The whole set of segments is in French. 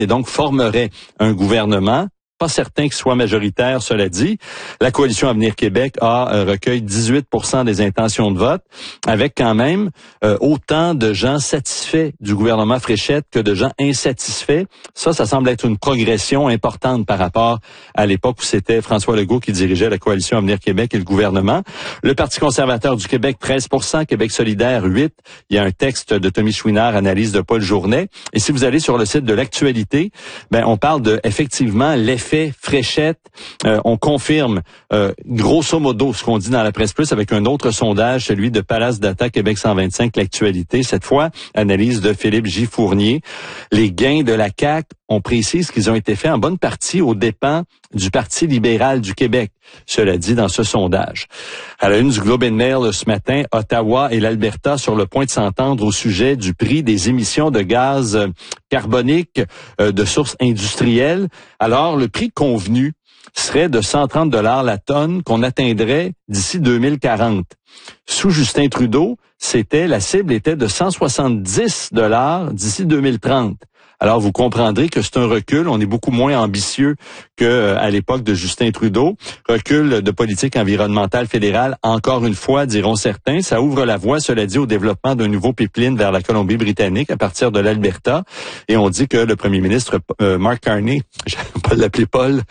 et donc formerait un gouvernement. Pas certain qu'il soit majoritaire, cela dit. La coalition Avenir Québec recueille 18% des intentions de vote, avec quand même autant de gens satisfaits du gouvernement Fréchette que de gens insatisfaits. Ça semble être une progression importante par rapport à l'époque où c'était François Legault qui dirigeait la coalition Avenir Québec et le gouvernement. Le Parti conservateur du Québec, 13%, Québec solidaire, 8%. Il y a un texte de Tommy Chouinard, analyse de Paul Journet. Et si vous allez sur le site de l'actualité, on parle de, effectivement, l'effet Fréchette. On confirme grosso modo ce qu'on dit dans la presse plus avec un autre sondage, celui de Palace Data Québec 125, l'actualité. Cette fois, analyse de Philippe J. Fournier. Les gains de la CAQ, on précise qu'ils ont été faits en bonne partie aux dépens du Parti libéral du Québec. Cela dit dans ce sondage. À la une du Globe and Mail ce matin, Ottawa et l'Alberta sur le point de s'entendre au sujet du prix des émissions de gaz carbonique de sources industrielles. Alors, le prix convenu serait de 130 $ la tonne qu'on atteindrait d'ici 2040. Sous Justin Trudeau, la cible était de 170 $ d'ici 2030. Alors, vous comprendrez que c'est un recul. On est beaucoup moins ambitieux qu'à l'époque de Justin Trudeau. Recul de politique environnementale fédérale, encore une fois, diront certains. Ça ouvre la voie, cela dit, au développement d'un nouveau pipeline vers la Colombie-Britannique à partir de l'Alberta. Et on dit que le premier ministre Mark Carney, je vais pas l'appeler Paul,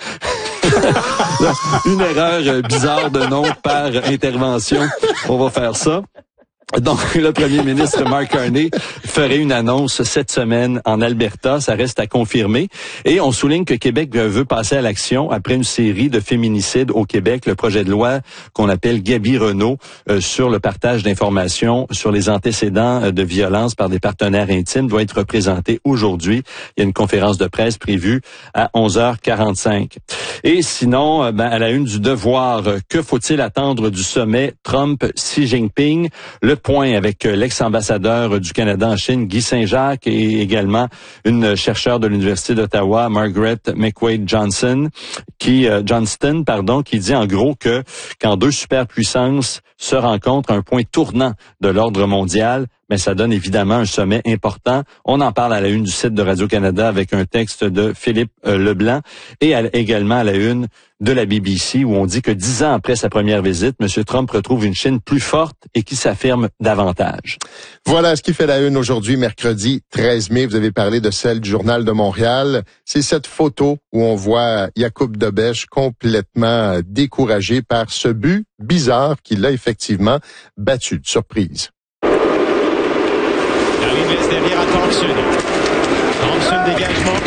une erreur bizarre de nom par intervention. On va faire ça. Donc, le premier ministre Mark Carney ferait une annonce cette semaine en Alberta. Ça reste à confirmer. Et on souligne que Québec veut passer à l'action après une série de féminicides au Québec. Le projet de loi qu'on appelle Gabi-Renault sur le partage d'informations sur les antécédents de violence par des partenaires intimes doit être représenté aujourd'hui. Il y a une conférence de presse prévue à 11h45. Et sinon, à la une du Devoir, que faut-il attendre du sommet Trump-Xi Jinping? Le point avec l'ex-ambassadeur du Canada en Chine, Guy Saint-Jacques, et également une chercheure de l'Université d'Ottawa, Margaret McQuaid-Johnston, qui dit en gros que quand deux superpuissances se rencontrent à un point tournant de l'ordre mondial, mais ça donne évidemment un sommet important. On en parle à la une du site de Radio-Canada avec un texte de Philippe Leblanc et également à la une de la BBC où on dit que 10 ans après sa première visite, M. Trump retrouve une Chine plus forte et qui s'affirme davantage. Voilà ce qui fait la une aujourd'hui, mercredi 13 mai. Vous avez parlé de celle du Journal de Montréal. C'est cette photo où on voit Yacoub Dobèche complètement découragé par ce but bizarre qu'il a effectivement battu de surprise. Il laisse derrière à Thompson. Thompson, dégagement.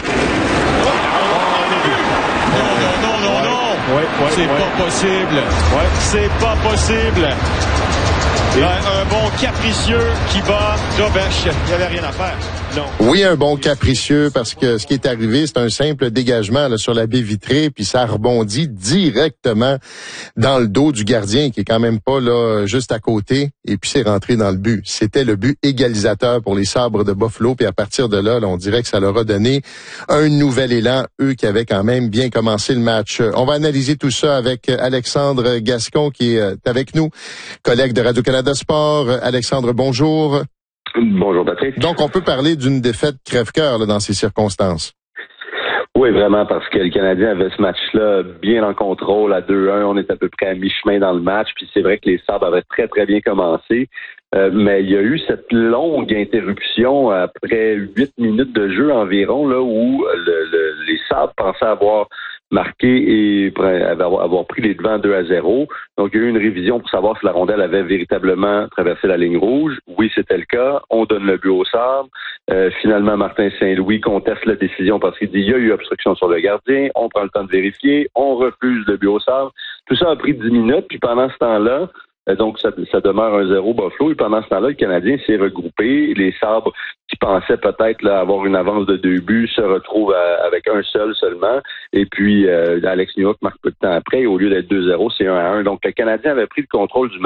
Non. C'est pas possible. C'est pas possible. Un bon capricieux qui bat Dobèche. Il n'y avait rien à faire. Non. Oui, un bon capricieux parce que ce qui est arrivé, c'est un simple dégagement là, sur la baie vitrée, puis ça rebondit directement dans le dos du gardien qui est quand même pas là juste à côté, et puis c'est rentré dans le but. C'était le but égalisateur pour les Sabres de Buffalo, puis à partir de là, on dirait que ça leur a donné un nouvel élan, eux qui avaient quand même bien commencé le match. On va analyser tout ça avec Alexandre Gascon qui est avec nous, collègue de Radio-Canada Sport. Alexandre, bonjour. Bonjour Patrick. Donc, on peut parler d'une défaite crève-cœur là, dans ces circonstances. Oui, vraiment, parce que le Canadien avait ce match-là bien en contrôle à 2-1. On est à peu près à mi-chemin dans le match. Puis c'est vrai que les Sabres avaient très, très bien commencé. Mais il y a eu cette longue interruption après 8 minutes de jeu environ, là, où les Sabres pensaient avoir marqué et avoir pris les devants 2-0. Donc, il y a eu une révision pour savoir si la rondelle avait véritablement traversé la ligne rouge. Oui, c'était le cas. On donne le but au Sabres. Finalement, Martin Saint-Louis conteste la décision parce qu'il dit il y a eu obstruction sur le gardien. On prend le temps de vérifier. On refuse le but au Sabres. Tout ça a pris 10 minutes. Puis pendant ce temps-là, donc ça demeure 1-0 Buffalo. Et pendant ce temps-là, le Canadien s'est regroupé. Les Sabres qui pensaient peut-être là, avoir une avance de 2 buts se retrouvent avec un seul seulement. Et puis Alex Newhook marque peu de temps après. Et au lieu d'être 2-0, c'est 1-1. Donc le Canadien avait pris le contrôle du match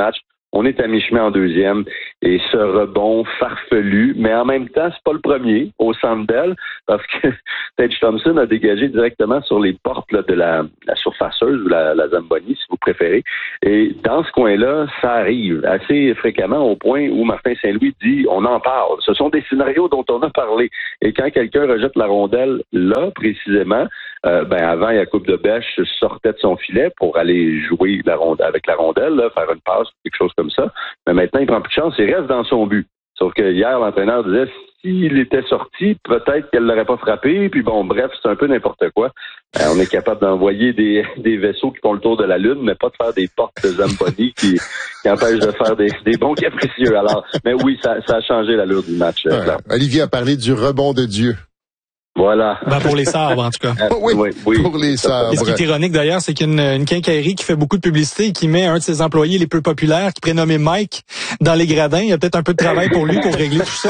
On est à mi-chemin en deuxième et ce rebond farfelu, mais en même temps, c'est pas le premier au Centre Bell parce que Tage Thompson a dégagé directement sur les portes là, de la surfaceuse ou la Zamboni, si vous préférez. Et dans ce coin-là, ça arrive assez fréquemment au point où Martin Saint-Louis dit on en parle. Ce sont des scénarios dont on a parlé. Et quand quelqu'un rejette la rondelle là, précisément, avant, Jakub Dobeš sortait de son filet pour aller jouer avec la rondelle, là, faire une passe, quelque chose comme ça. Mais maintenant, il prend plus de chance, il reste dans son but. Sauf que hier, l'entraîneur disait s'il était sorti, peut-être qu'elle l'aurait pas frappé. Puis bon, bref, c'est un peu n'importe quoi. On est capable d'envoyer des vaisseaux qui font le tour de la Lune, mais pas de faire des portes de Zamboni qui empêchent de faire des bons capricieux. Alors, mais oui, ça a changé l'allure du match. Olivier a parlé du rebond de Dieu. Voilà. Pour les sabres, en tout cas. Oui, pour les sabres. Et ce qui est ironique, d'ailleurs, c'est qu'il y a une quincaillerie qui fait beaucoup de publicité et qui met un de ses employés les plus populaires, qui est prénommé Mike, dans les gradins. Il y a peut-être un peu de travail pour lui pour régler tout ça.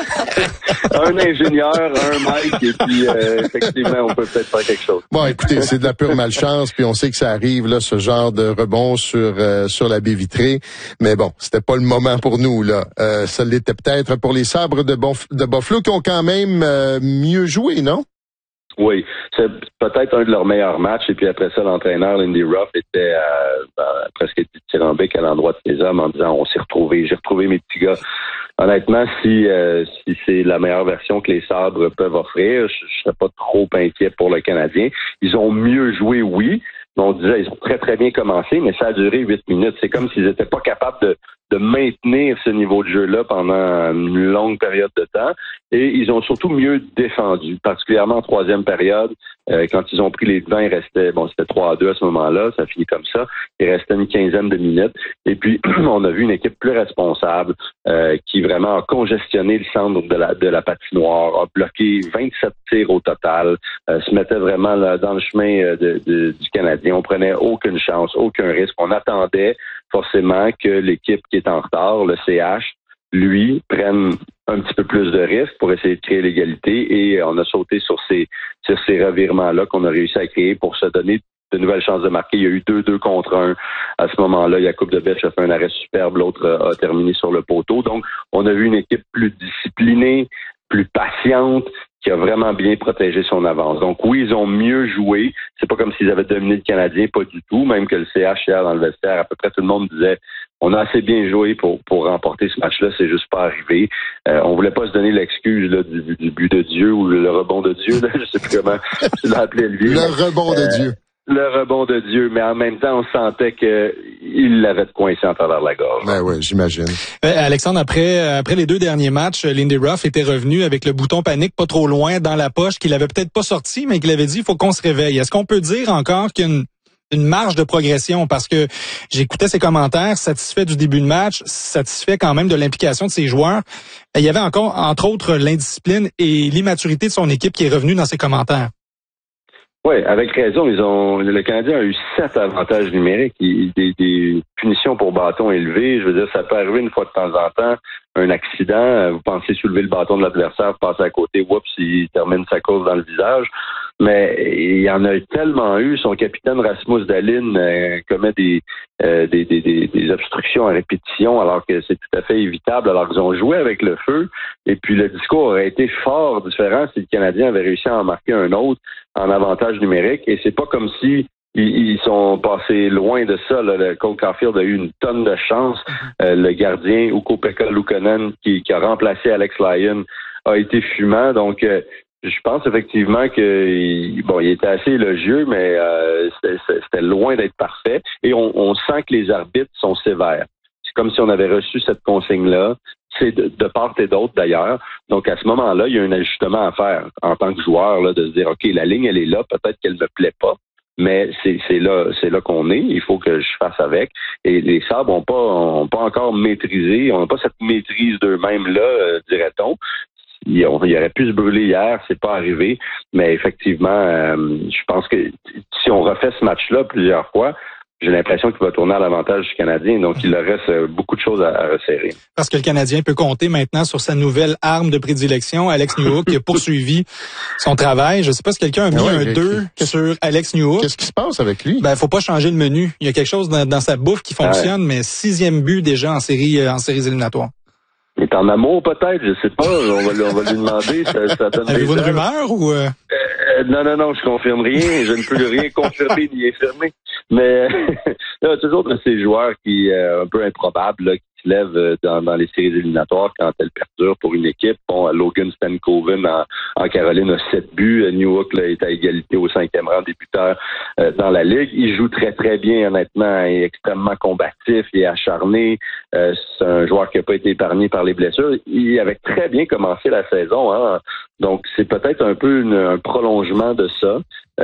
Un ingénieur, un Mike, et puis effectivement, on peut peut-être faire quelque chose. Bon, écoutez, c'est de la pure malchance, puis on sait que ça arrive, là, ce genre de rebond sur la baie vitrée. Mais bon, c'était pas le moment pour nous, là. Ça l'était peut-être pour les sabres de Buffalo qui ont quand même mieux joué. Non? Oui, c'est peut-être un de leurs meilleurs matchs. Et puis après ça, l'entraîneur Lindy Ruff était presque dithyrambique à l'endroit de ses hommes en disant j'ai retrouvé mes petits gars. Honnêtement, si c'est la meilleure version que les Sabres peuvent offrir, je serais pas trop inquiet pour le Canadien. Ils ont mieux joué, oui. On disait ils ont très très bien commencé, mais ça a duré 8 minutes. C'est comme s'ils n'étaient pas capables de maintenir ce niveau de jeu-là pendant une longue période de temps. Et ils ont surtout mieux défendu, particulièrement en troisième période. Quand ils ont pris les devants, il restait, c'était 3-2 à ce moment-là, ça finit comme ça. Il restait une quinzaine de minutes. Et puis, on a vu une équipe plus responsable qui vraiment a congestionné le centre de la patinoire, a bloqué 27 tirs au total, se mettait vraiment là, dans le chemin du Canadien. On prenait aucune chance, aucun risque. On attendait forcément que l'équipe qui est en retard, le CH, lui, prenne un petit peu plus de risques pour essayer de créer l'égalité et on a sauté sur ces revirements-là qu'on a réussi à créer pour se donner de nouvelles chances de marquer. Il y a eu 2 contre 1 à ce moment-là. Jakub Dobeš a fait un arrêt superbe, l'autre a terminé sur le poteau. Donc, on a vu une équipe plus disciplinée, plus patiente, qui a vraiment bien protégé son avance. Donc oui, ils ont mieux joué. C'est pas comme s'ils avaient dominé le Canadien, pas du tout. Même que le CH hier dans le vestiaire, à peu près tout le monde disait on a assez bien joué pour remporter ce match-là, c'est juste pas arrivé. On voulait pas se donner l'excuse là, du but de Dieu ou le rebond de Dieu. Là, je sais plus comment tu l'as appelé, Olivier. Le rebond de Dieu. Le rebond de Dieu, mais en même temps, on sentait qu'il l'avait coincé en travers de la gorge. Ben oui, j'imagine. Alexandre, après les 2 derniers matchs, Lindy Ruff était revenu avec le bouton panique pas trop loin dans la poche, qu'il avait peut-être pas sorti, mais qu'il avait dit il faut qu'on se réveille. Est-ce qu'on peut dire encore qu'il y a une marge de progression? Parce que j'écoutais ses commentaires, satisfait du début de match, satisfait quand même de l'implication de ses joueurs. Il y avait encore, entre autres, l'indiscipline et l'immaturité de son équipe qui est revenue dans ses commentaires. Oui, avec raison. Le Canadien a eu 7 avantages numériques, des punitions pour bâton élevées. Je veux dire, ça peut arriver une fois de temps en temps, un accident. Vous pensez soulever le bâton de l'adversaire, vous passez à côté, oups, il termine sa course dans le visage. Mais il y en a tellement eu. Son capitaine Rasmus Dahlin commet des obstructions à répétition alors que c'est tout à fait évitable, alors qu'ils ont joué avec le feu. Et puis le discours aurait été fort différent si le Canadien avait réussi à en marquer un autre en avantage numérique. Et c'est pas comme si ils sont passés loin de ça. Là. Le Cole Caulfield a eu une tonne de chance. Le gardien Ukko-Pekka Luukkonen qui a remplacé Alex Lyon a été fumant. Donc je pense effectivement qu'il était assez élogieux, mais c'était loin d'être parfait. Et on sent que les arbitres sont sévères. C'est comme si on avait reçu cette consigne-là. C'est de part et d'autre d'ailleurs. Donc à ce moment-là, il y a un ajustement à faire en tant que joueur, là, de se dire, OK, la ligne, elle est là, peut-être qu'elle ne me plaît pas, mais c'est là qu'on est. Il faut que je fasse avec. Et les Sabres n'ont pas encore maîtrisé, on n'a pas cette maîtrise d'eux-mêmes là, dirait-on. Il aurait pu se brûler hier, c'est pas arrivé, mais effectivement, je pense que si on refait ce match-là plusieurs fois, j'ai l'impression qu'il va tourner à l'avantage du Canadien. Donc, il leur reste beaucoup de choses à resserrer. Parce que le Canadien peut compter maintenant sur sa nouvelle arme de prédilection, Alex Newhook, qui a poursuivi son travail. Je sais pas si quelqu'un a mis un 2 sur Alex Newhook. Qu'est-ce qui se passe avec lui? Faut pas changer le menu. Il y a quelque chose dans sa bouffe qui fonctionne, mais 6e but déjà en séries éliminatoires. Il est en amour peut-être, je sais pas. On va lui demander. Ça donne Avez-vous une rumeur ou Non, je confirme rien. Je ne peux rien confirmer ni infirmer. Mais il y a toujours de ces joueurs qui un peu improbables là, qui se lèvent dans les séries éliminatoires quand elles perdurent pour une équipe. Bon, Logan Stankoven en Caroline a 7 buts. Newhook là, est à égalité au 5e rang des buteurs dans la Ligue. Il joue très, très bien, honnêtement. Il est extrêmement combatif, il est acharné. C'est un joueur qui n'a pas été épargné par les blessures. Il avait très bien commencé la saison. Hein? Donc, c'est peut-être un peu un prolongement de ça.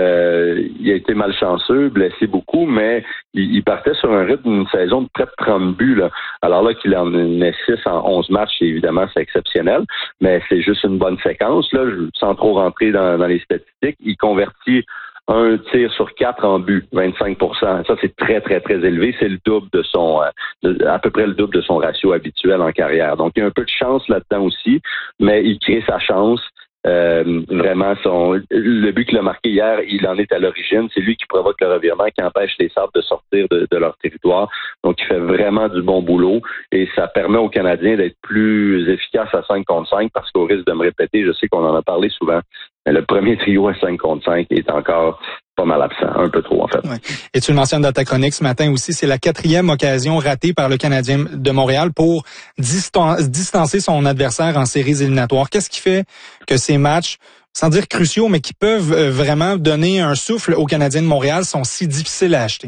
Il a été malchanceux, blessé beaucoup, mais il partait sur un rythme d'une saison de près de 30 buts. Là. Alors là, qu'il en met 6 en 11 matchs, évidemment, c'est exceptionnel, mais c'est juste une bonne séquence. Là, sans trop rentrer dans les statistiques, il convertit un tir sur 4 en but, 25%. Ça, c'est très, très, très élevé. C'est le double de son, à peu près le double de son ratio habituel en carrière. Donc, il y a un peu de chance là-dedans aussi, mais il crée sa chance. Vraiment, le but qu'il a marqué hier, il en est à l'origine. C'est lui qui provoque le revirement, qui empêche les Sabres de sortir de leur territoire. Donc, il fait vraiment du bon boulot et ça permet aux Canadiens d'être plus efficaces à 5 contre 5 parce qu'au risque de me répéter, je sais qu'on en a parlé souvent, mais le premier trio à 5 contre 5 est encore pas mal absent, un peu trop en fait. Ouais. Et tu le mentionnes dans ta chronique ce matin aussi, c'est la 4e occasion ratée par le Canadien de Montréal pour distancer son adversaire en séries éliminatoires. Qu'est-ce qui fait que ces matchs, sans dire cruciaux, mais qui peuvent vraiment donner un souffle aux Canadiens de Montréal, sont si difficiles à acheter?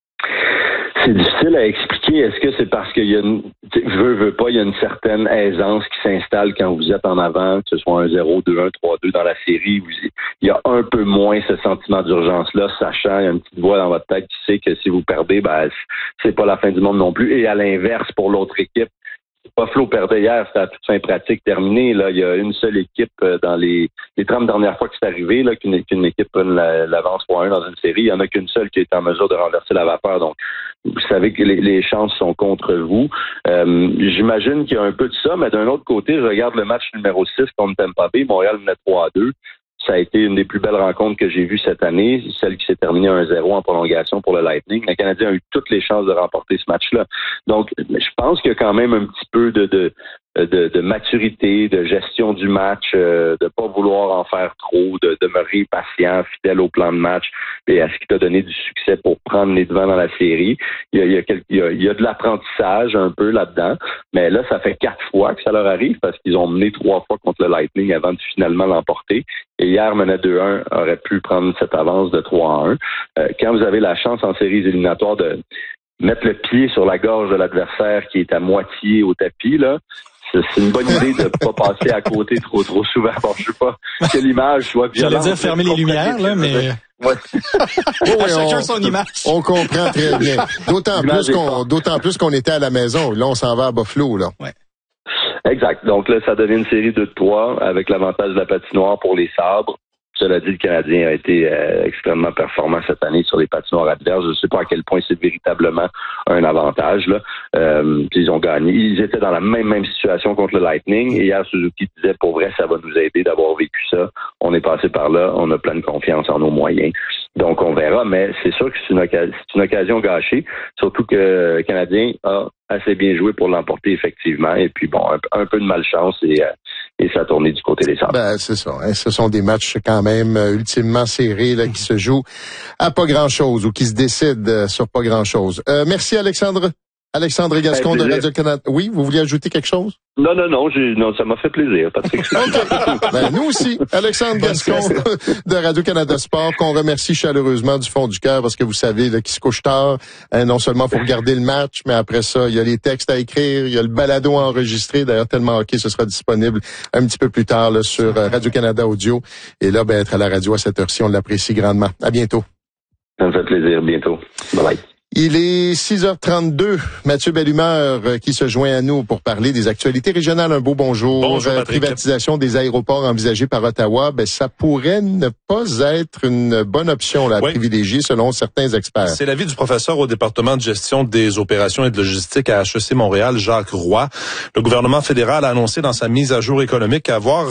C'est difficile à expliquer. Est-ce que c'est parce qu'il y a veut pas, il y a une certaine aisance qui s'installe quand vous êtes en avant, que ce soit 1-0, 2-1, 3-2 dans la série. Il y a un peu moins ce sentiment d'urgence-là, sachant, il y a une petite voix dans votre tête qui sait que si vous perdez, c'est pas la fin du monde non plus. Et à l'inverse, pour l'autre équipe, Buffalo perdait hier, c'était à toute fin pratique terminée. Là, il y a une seule équipe dans les 30 dernières fois que c'est arrivé, là, qu'une équipe prenne l'avance 3-1 dans une série. Il y en a qu'une seule qui est en mesure de renverser la vapeur. Donc, vous savez que les chances sont contre vous. J'imagine qu'il y a un peu de ça, mais d'un autre côté, je regarde le match numéro 6 contre Tampa Bay. Montréal menait 3-2. Ça a été une des plus belles rencontres que j'ai vues cette année, celle qui s'est terminée 1-0 en prolongation pour le Lightning. Le Canadien a eu toutes les chances de remporter ce match-là. Donc, je pense qu'il y a quand même un petit peu de maturité, de gestion du match, de pas vouloir en faire trop, de demeurer patient, fidèle au plan de match et à ce qui t'a donné du succès pour prendre les devants dans la série. Il y a de l'apprentissage un peu là-dedans, mais là, ça fait 4 fois que ça leur arrive parce qu'ils ont mené 3 fois contre le Lightning avant de finalement l'emporter. Et hier, menait 2-1, aurait pu prendre cette avance de 3-1. Quand vous avez la chance en séries éliminatoires de mettre le pied sur la gorge de l'adversaire qui est à moitié au tapis, là, c'est une bonne idée de pas passer à côté trop souvent. Bon, je sais pas que l'image soit violente. J'allais dire fermer les lumières, là, mais... Ouais. Chacun son image. On comprend très bien. D'autant plus qu'on était à la maison. Là, on s'en va à Buffalo, là. Ouais. Exact. Donc là, ça devient une série de 2-3 avec l'avantage de la patinoire pour les Sabres. Cela dit, le Canadien a été extrêmement performant cette année sur les patinoires adverses. Je ne sais pas à quel point c'est véritablement un avantage. Là. Puis ils ont gagné. Ils étaient dans la même situation contre le Lightning. Et hier, Suzuki disait, pour vrai, ça va nous aider d'avoir vécu ça. On est passé par là. On a pleine confiance en nos moyens. Donc, on verra. Mais c'est sûr que c'est une occasion gâchée. Surtout que le Canadien a assez bien joué pour l'emporter, effectivement. Et puis, bon, un peu de malchance et ça a tourné du côté des Sabres. C'est ça. Hein. Ce sont des matchs quand même ultimement serrés là, qui se jouent à pas grand-chose ou qui se décident sur pas grand-chose. Merci, Alexandre Gascon de Radio-Canada. Oui, vous vouliez ajouter quelque chose? Non, ça m'a fait plaisir, Patrick. Okay. Nous aussi, Alexandre Gascon de Radio-Canada Sport, qu'on remercie chaleureusement du fond du cœur parce que vous savez là, qu'il se couche tard. Non seulement faut regarder le match, mais après ça, il y a les textes à écrire, il y a le balado à enregistrer. D'ailleurs, tellement hockey, ce sera disponible un petit peu plus tard là, sur Radio-Canada Audio. Et là, être à la radio à cette heure-ci, on l'apprécie grandement. À bientôt. Ça me fait plaisir. Bientôt. Bye bye. Il est 6h32. Mathieu Bellumeur qui se joint à nous pour parler des actualités régionales. Un beau bonjour. Bonjour, Patrick. Privatisation des aéroports envisagée par Ottawa. Ça pourrait ne pas être une bonne option à privilégier selon certains experts. C'est l'avis du professeur au département de gestion des opérations et de logistique à HEC Montréal, Jacques Roy. Le gouvernement fédéral a annoncé dans sa mise à jour économique avoir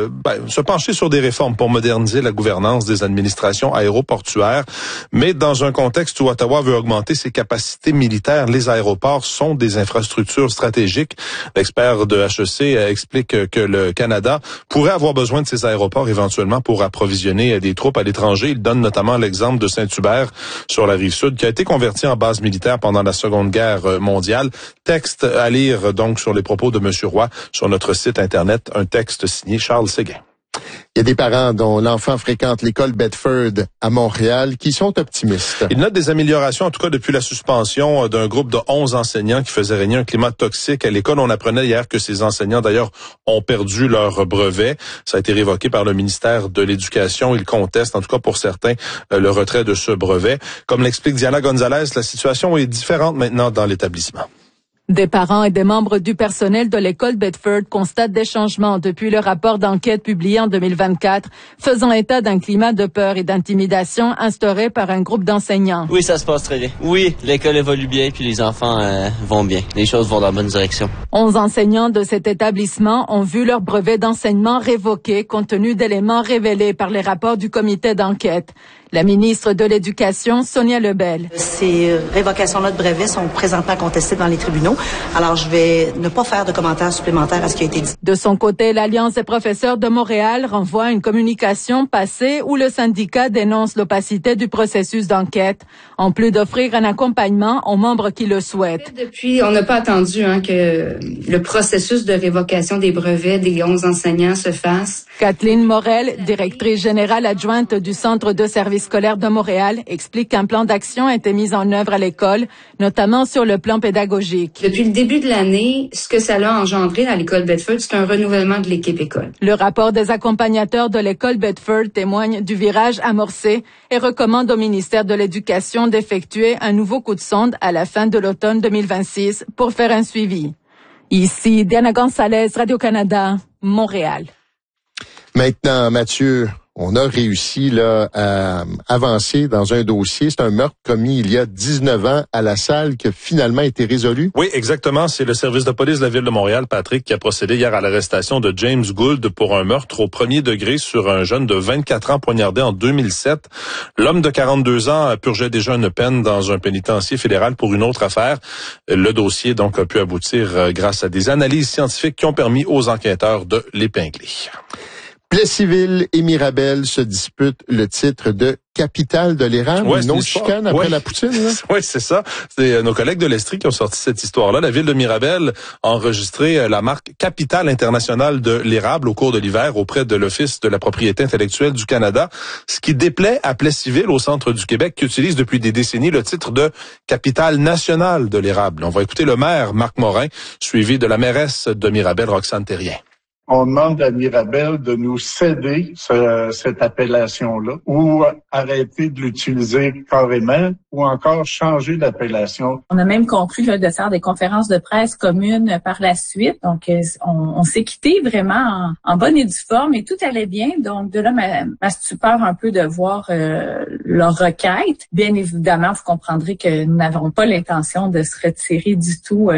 se pencher sur des réformes pour moderniser la gouvernance des administrations aéroportuaires, mais dans un contexte où Ottawa veut augmenter ses capacités militaires. Les aéroports sont des infrastructures stratégiques. L'expert de HEC explique que le Canada pourrait avoir besoin de ces aéroports éventuellement pour approvisionner des troupes à l'étranger. Il donne notamment l'exemple de Saint-Hubert sur la Rive-Sud qui a été converti en base militaire pendant la Seconde Guerre mondiale. Texte à lire donc sur les propos de M. Roy sur notre site Internet, un texte signé Charles Séguin. Il y a des parents dont l'enfant fréquente l'école Bedford à Montréal qui sont optimistes. Ils notent des améliorations, en tout cas depuis la suspension d'un groupe de 11 enseignants qui faisait régner un climat toxique à l'école. On apprenait hier que ces enseignants, d'ailleurs, ont perdu leur brevet. Ça a été révoqué par le ministère de l'Éducation. Ils contestent, en tout cas pour certains, le retrait de ce brevet. Comme l'explique Diana Gonzalez, la situation est différente maintenant dans l'établissement. Des parents et des membres du personnel de l'école Bedford constatent des changements depuis le rapport d'enquête publié en 2024, faisant état d'un climat de peur et d'intimidation instauré par un groupe d'enseignants. Oui, ça se passe très bien. Oui, l'école évolue bien, puis les enfants vont bien. Les choses vont dans la bonne direction. 11 enseignants de cet établissement ont vu leur brevet d'enseignement révoqué compte tenu d'éléments révélés par les rapports du comité d'enquête. La ministre de l'Éducation, Sonia Lebel. Ces révocations-là de brevets sont présentement contestées dans les tribunaux. Alors, je vais ne pas faire de commentaires supplémentaires à ce qui a été dit. De son côté, l'Alliance des professeurs de Montréal renvoie à une communication passée où le syndicat dénonce l'opacité du processus d'enquête, en plus d'offrir un accompagnement aux membres qui le souhaitent. Depuis, on n'a pas attendu que le processus de révocation des brevets des 11 enseignants se fasse. Kathleen Morel, directrice générale adjointe du Centre de services scolaires de Montréal, explique qu'un plan d'action a été mis en œuvre à l'école, notamment sur le plan pédagogique. Depuis le début de l'année, ce que ça a engendré à l'école Bedford, c'est un renouvellement de l'équipe école. Le rapport des accompagnateurs de l'école Bedford témoigne du virage amorcé et recommande au ministère de l'Éducation d'effectuer un nouveau coup de sonde à la fin de l'automne 2026 pour faire un suivi. Ici, Diana Gonzalez, Radio-Canada, Montréal. Maintenant, Mathieu, on a réussi à avancer dans un dossier. C'est un meurtre commis il y a 19 ans à La Salle qui a finalement été résolu. Oui, exactement. C'est le service de police de la Ville de Montréal, Patrick, qui a procédé hier à l'arrestation de James Gould pour un meurtre au premier degré sur un jeune de 24 ans poignardé en 2007. L'homme de 42 ans purgeait déjà une peine dans un pénitencier fédéral pour une autre affaire. Le dossier donc a pu aboutir grâce à des analyses scientifiques qui ont permis aux enquêteurs de l'épingler. Plessisville et Mirabel se disputent le titre de capitale de l'érable. Ouais, une autre chicane après la poutine. Oui, c'est ça. C'est nos collègues de l'Estrie qui ont sorti cette histoire-là. La ville de Mirabel a enregistré la marque capitale internationale de l'érable au cours de l'hiver auprès de l'Office de la propriété intellectuelle du Canada, ce qui déplaît à Plessisville, au centre du Québec, qui utilise depuis des décennies le titre de capitale nationale de l'érable. On va écouter le maire, Marc Morin, suivi de la mairesse de Mirabel, Roxane Terrien. On demande à Mirabel de nous céder cette appellation-là ou arrêter de l'utiliser carrément ou encore changer d'appellation. On a même conclu de faire des conférences de presse communes par la suite. Donc, on s'est quitté vraiment en bonne et due forme et tout allait bien. Donc, de là, ma stupeur un peu de voir leur requête. Bien évidemment, vous comprendrez que nous n'avons pas l'intention de se retirer du tout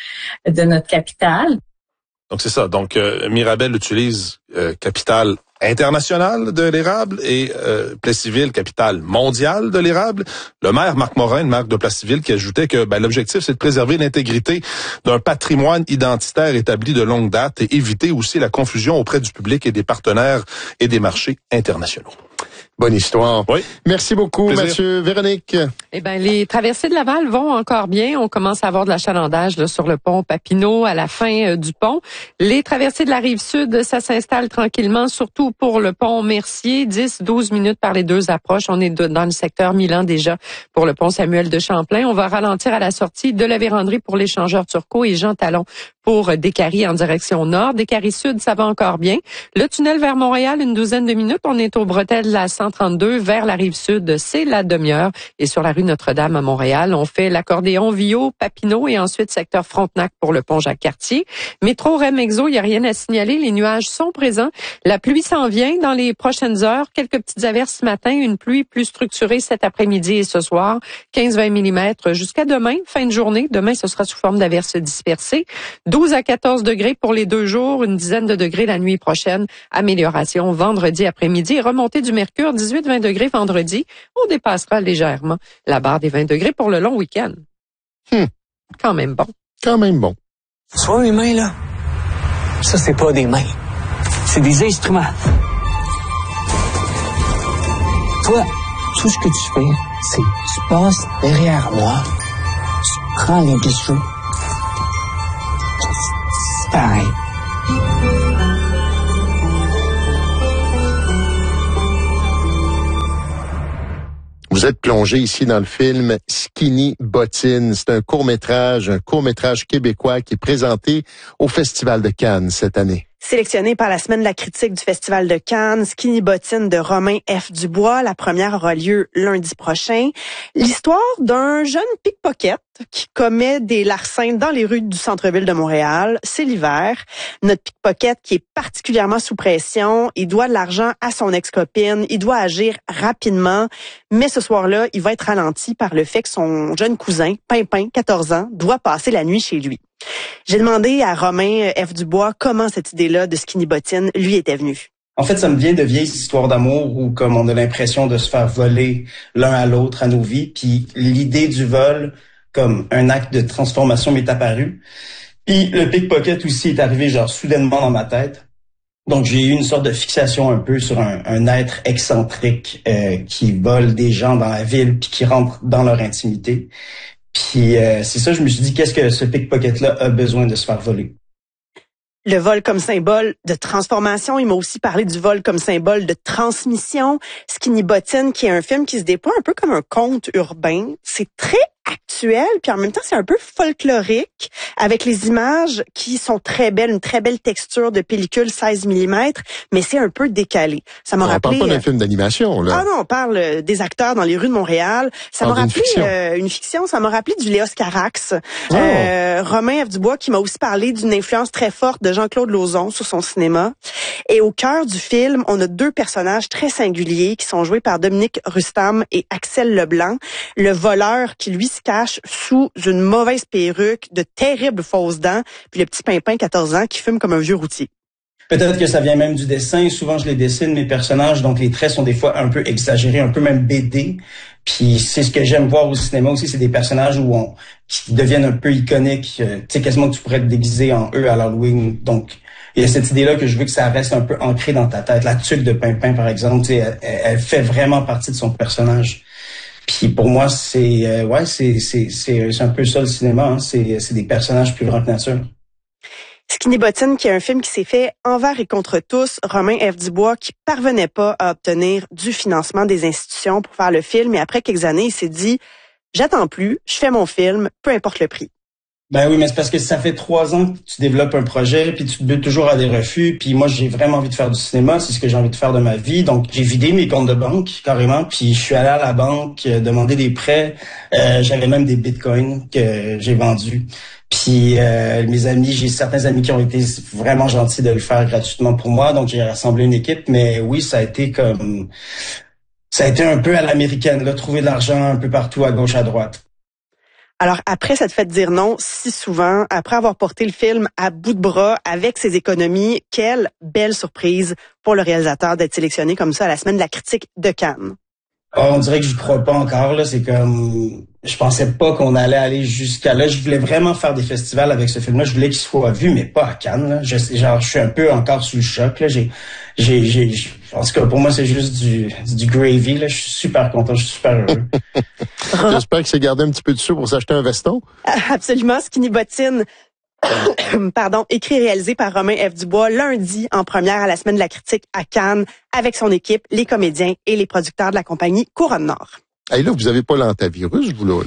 de notre capitale. Donc, c'est ça. Donc, Mirabel utilise capitale internationale de l'érable et Plessisville, capitale mondiale de l'érable. Le maire Marc Morin, le maire de Plessisville, qui ajoutait que l'objectif, c'est de préserver l'intégrité d'un patrimoine identitaire établi de longue date et éviter aussi la confusion auprès du public et des partenaires et des marchés internationaux. Bonne histoire. Oui. Merci beaucoup, Plaisir. Mathieu. Véronique. Les traversées de Laval vont encore bien. On commence à avoir de l'achalandage sur le pont Papineau à la fin du pont. Les traversées de la Rive-Sud, ça s'installe tranquillement, surtout pour le pont Mercier. 10-12 minutes par les deux approches. On est dans le secteur Milan déjà pour le pont Samuel de Champlain. On va ralentir à la sortie de la Vérandrie pour l'échangeur Turcot et Jean Talon pour Décarie en direction nord. Décarie sud, ça va encore bien. Le tunnel vers Montréal, une douzaine de minutes. On est au bretelles de la 132 vers la rive sud, c'est la demi-heure. Et sur la rue Notre-Dame à Montréal, on fait l'accordéon Viau, Papineau et ensuite secteur Frontenac pour le pont Jacques-Cartier. Métro REM-EXO, il n'y a rien à signaler. Les nuages sont présents. La pluie s'en vient dans les prochaines heures. Quelques petites averses ce matin, une pluie plus structurée cet après-midi et ce soir. 15-20 mm jusqu'à demain, fin de journée. Demain, ce sera sous forme d'averses dispersées. 12 à 14 degrés pour les 2 jours, une dizaine de degrés la nuit prochaine. Amélioration vendredi après-midi et remontée du mercure, 18-20 degrés vendredi. On dépassera légèrement la barre des 20 degrés pour le long week-end. Quand même bon. Quand même bon. Tu vois mes mains, là? Ça, c'est pas des mains. C'est des instruments. Toi, tout ce que tu fais, c'est tu passes derrière moi, tu prends les bijoux. C'est pareil. Vous êtes plongé ici dans le film Skinny Bottine. C'est un court-métrage québécois qui est présenté au Festival de Cannes cette année. Sélectionné par la Semaine de la critique du Festival de Cannes, Skinny Bottine de Romain F. Dubois. La première aura lieu lundi prochain. L'histoire d'un jeune pickpocket qui commet des larcins dans les rues du centre-ville de Montréal. C'est l'hiver. Notre pickpocket qui est particulièrement sous pression. Il doit de l'argent à son ex-copine. Il doit agir rapidement. Mais ce soir-là, il va être ralenti par le fait que son jeune cousin, Pimpin, 14 ans, doit passer la nuit chez lui. J'ai demandé à Romain F. Dubois comment cette idée-là de Skinny Bottine lui était venue. En fait, ça me vient de vieilles histoires d'amour où comme on a l'impression de se faire voler l'un à l'autre à nos vies, puis l'idée du vol comme un acte de transformation m'est apparue. Puis le pickpocket aussi est arrivé genre soudainement dans ma tête. Donc j'ai eu une sorte de fixation un peu sur un être excentrique qui vole des gens dans la ville puis qui rentre dans leur intimité. Puis c'est ça, je me suis dit, qu'est-ce que ce pickpocket-là a besoin de se faire voler? Le vol comme symbole de transformation. Il m'a aussi parlé du vol comme symbole de transmission. Skinny Bottine, qui est un film qui se déploie un peu comme un conte urbain. C'est très actuel, puis en même temps, c'est un peu folklorique, avec les images qui sont très belles, une très belle texture de pellicule 16 mm, mais c'est un peu décalé. Ça m'a rappelé... On parle pas d'un film d'animation, là. Ah non, on parle des acteurs dans les rues de Montréal. Ça m'a rappelé une fiction, ça m'a rappelé du Léos Carax. Oh. Romain F. Dubois, qui m'a aussi parlé d'une influence très forte de Jean-Claude Lauzon sur son cinéma. Et au cœur du film, on a 2 personnages très singuliers qui sont joués par Dominique Rustam et Axel Leblanc. Le voleur qui, lui, se cache sous une mauvaise perruque, de terribles fausses dents, puis le petit Pimpin, 14 ans, qui fume comme un vieux routier. Peut-être que ça vient même du dessin. Souvent, je les dessine, mes personnages, donc les traits sont des fois un peu exagérés, un peu même BD. Puis c'est ce que j'aime voir au cinéma aussi, c'est des personnages qui deviennent un peu iconiques. Tu sais, quasiment que tu pourrais te déguiser en eux à l'Halloween. Donc, il y a cette idée-là que je veux que ça reste un peu ancré dans ta tête. La tuque de Pimpin, par exemple, tu sais, elle fait vraiment partie de son personnage. Puis pour moi, c'est un peu ça le cinéma, hein. C'est des personnages plus grands que nature. Skinny Bottine, qui est un film qui s'est fait envers et contre tous. Romain F. Dubois, qui parvenait pas à obtenir du financement des institutions pour faire le film. Et après quelques années, il s'est dit, j'attends plus, je fais mon film, peu importe le prix. Ben oui, mais c'est parce que ça fait 3 ans que tu développes un projet, puis tu te butes toujours à des refus. Puis moi, j'ai vraiment envie de faire du cinéma, c'est ce que j'ai envie de faire de ma vie. Donc, j'ai vidé mes comptes de banque, carrément, puis je suis allé à la banque demander des prêts. J'avais même des bitcoins que j'ai vendus. Puis mes amis, j'ai certains amis qui ont été vraiment gentils de le faire gratuitement pour moi. Donc, j'ai rassemblé une équipe. Mais oui, ça a été un peu à l'américaine, là, trouver de l'argent un peu partout, à gauche, à droite. Alors, après s'être fait dire non si souvent, après avoir porté le film à bout de bras avec ses économies, quelle belle surprise pour le réalisateur d'être sélectionné comme ça à la Semaine de la critique de Cannes. On dirait que je crois pas encore, là. C'est comme, je pensais pas qu'on allait aller jusqu'à là. Je voulais vraiment faire des festivals avec ce film-là. Je voulais qu'il soit vu, mais pas à Cannes, là. Je suis un peu encore sous le choc, là. En tout cas, pour moi, c'est juste du gravy, là. Je suis super content, je suis super heureux. J'espère que c'est gardé un petit peu de sous pour s'acheter un veston. Absolument. Skinny Bottine. Écrit et réalisé par Romain F. Dubois, lundi en première à la Semaine de la critique à Cannes, avec son équipe, les comédiens et les producteurs de la compagnie Couronne Nord. Hey, là, vous avez pas l'antavirus, vous, là?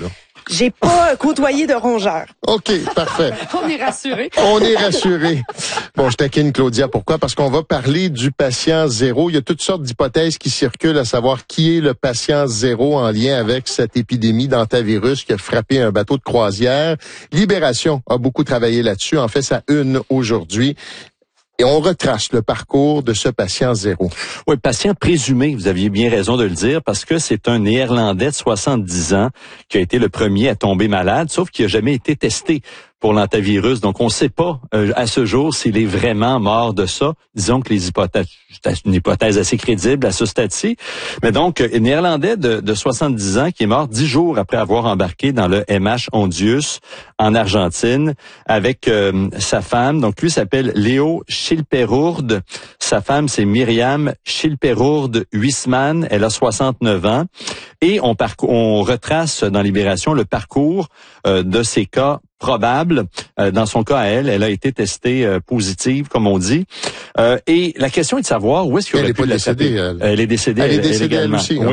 J'ai pas côtoyé de rongeurs. OK, parfait. On est rassurés. On est rassurés. Bon, je taquine Claudia. Pourquoi? Parce qu'on va parler du patient zéro. Il y a toutes sortes d'hypothèses qui circulent à savoir qui est le patient zéro en lien avec cette épidémie d'hantavirus qui a frappé un bateau de croisière. Libération a beaucoup travaillé là-dessus. En fait, ça une aujourd'hui. Et on retrace le parcours de ce patient zéro. Oui, patient présumé, vous aviez bien raison de le dire, parce que c'est un Néerlandais de 70 ans qui a été le premier à tomber malade, sauf qu'il n'a jamais été testé pour l'hantavirus. Donc, on ne sait pas à ce jour s'il est vraiment mort de ça. Disons que les hypothèses, c'est une hypothèse assez crédible à ce stade-ci. Mais donc, un Néerlandais de 70 ans qui est mort 10 jours après avoir embarqué dans le MH Hondius en Argentine avec sa femme. Donc, lui s'appelle Léo Schilperourde. Sa femme, c'est Myriam Schilperourde Huisman. Elle a 69 ans. Et on retrace dans Libération le parcours de ces cas probable. Dans son cas à elle a été testée positive, comme on dit. Et la question est de savoir où est-ce qu'il aurait pu l'attraper. Elle est décédée également. elle aussi. Oui.